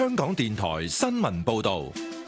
香港電台新聞報道。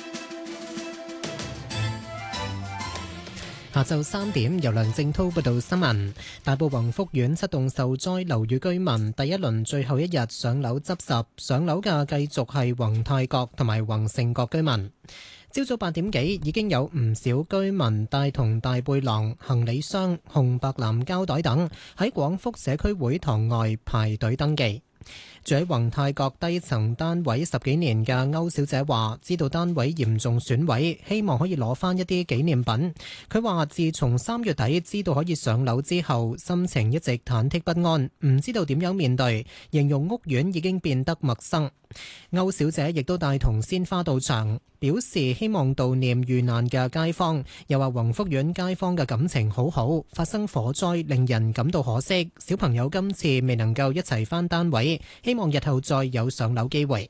下晝3點，由梁正濤報道新聞。大埔宏福苑7棟受災樓宇居民第一輪最後一日上樓執拾，上樓嘅繼續係宏泰閣同埋宏盛閣居民。朝早8點幾，已經有唔少居民帶同大背囊、行李箱、紅白藍膠袋等喺廣福社區會堂外排隊登記。住喺宏泰閣低層單位10幾年嘅歐小姐話，知道單位嚴重損毀，希望可以攞翻一啲紀念品。佢話自從3月底知道可以上樓之後，心情一直忐忑不安，唔知道點樣面對，形容屋苑已經變得陌生。歐小姐亦都帶同鮮花到場，表示希望悼念遇難嘅街坊，又話宏福苑街坊嘅感情好好，發生火災令人感到可惜，小朋友今次未能夠一齊返單位，希望日後再有上樓機會。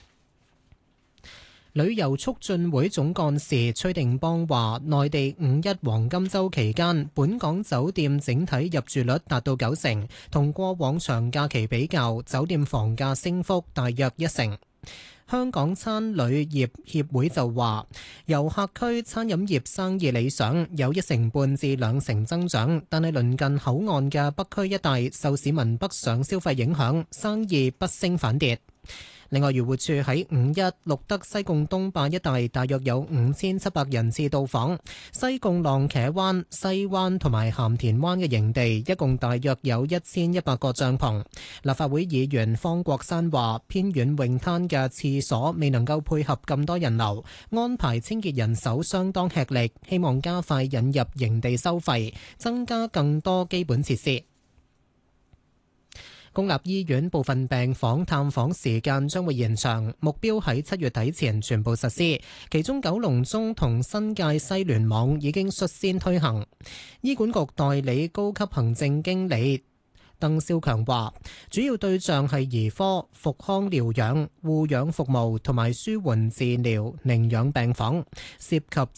旅遊促進會總幹事崔定邦話，內地5·1黃金週期間，本港酒店整體入住率達到90%，同過往長假期比較，酒店房價升幅大約1成。香港餐旅業協會就話，遊客區餐飲業生意理想，有1成半至2成增長，但係鄰近口岸嘅北區一帶受市民北上消費影響，生意不升反跌。另外，漁護署喺5·1錄得西貢東壩一帶大約有5700人次到訪，西貢浪茄灣、西灣同埋鹹田灣嘅營地，一共大約有1100個帳篷。立法會議員方國珊話，偏遠泳灘嘅廁所未能夠配合咁多人流，安排清潔人手相當吃力，希望加快引入營地收費，增加更多基本設施。公立醫院部分病房探訪時間將會延長，目標喺7月底前全部實施。其中九龍中同新界西聯網已經率先推行。醫管局代理高級行政經理鄧少強話，主要對象係兒科、復康療養、護養服務同埋舒緩治療、寧養病房，涉及